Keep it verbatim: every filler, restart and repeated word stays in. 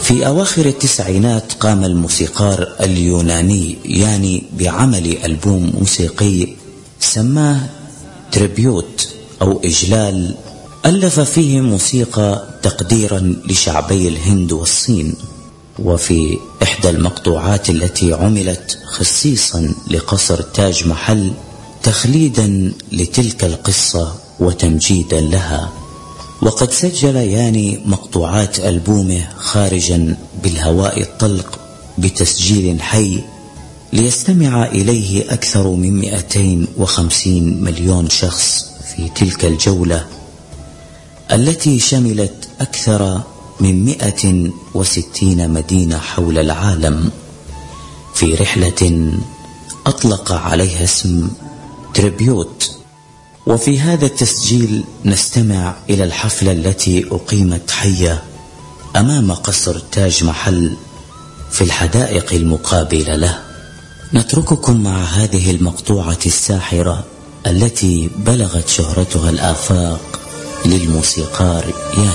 في أواخر التسعينات قام الموسيقار اليوناني ياني بعمل ألبوم موسيقي سماه تريبيوت أو إجلال، ألف فيه موسيقى تقديرا لشعبي الهند والصين. وفي إحدى المقطوعات التي عملت خصيصا لقصر تاج محل تخليدا لتلك القصة وتمجيدا لها. وقد سجل ياني مقطوعات ألبومه خارجا بالهواء الطلق بتسجيل حي ليستمع إليه أكثر من مئتين وخمسين مليون شخص في تلك الجولة التي شملت أكثر من مئة وستين مدينة حول العالم في رحلة أطلق عليها اسم تريبيوت. وفي هذا التسجيل نستمع إلى الحفلة التي أقيمت حية أمام قصر تاج محل في الحدائق المقابلة له. نترككم مع هذه المقطوعة الساحرة التي بلغت شهرتها الآفاق للموسيقار ياني.